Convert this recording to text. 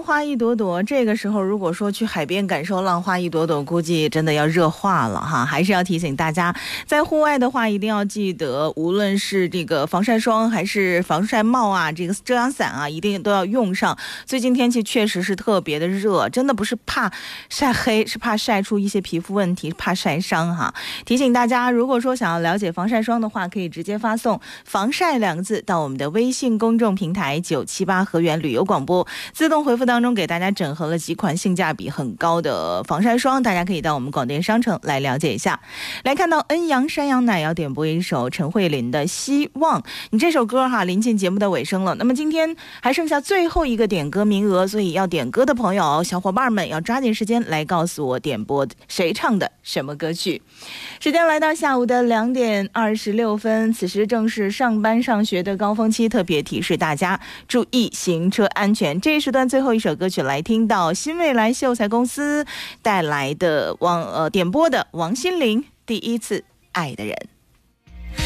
花一朵朵，这个时候如果说去海边感受浪花一朵朵，估计真的要热化了哈。还是要提醒大家，在户外的话一定要记得，无论是这个防晒霜还是防晒帽啊，这个遮阳伞啊，一定都要用上。最近天气确实是特别的热，真的不是怕晒黑，是怕晒出一些皮肤问题，怕晒伤哈。提醒大家，如果说想要了解防晒霜的话，可以直接发送防晒2个字到我们的微信公众平台978河源旅游广播，自动回复当中给大家整合了几款性价比很高的防晒霜，大家可以到我们广电商城来了解一下。来看到恩阳山羊奶要点播一首陈慧琳的希望，你这首歌哈临近节目的尾声了，那么今天还剩下最后一个点歌名额，所以要点歌的朋友小伙伴们要抓紧时间来告诉我点播谁唱的什么歌曲。时间来到下午的2点26分，此时正是上班上学的高峰期，特别提示大家注意行车安全。这一时段最后一首歌曲来听到新未来秀才公司带来的点播的王心凌第一次爱的人。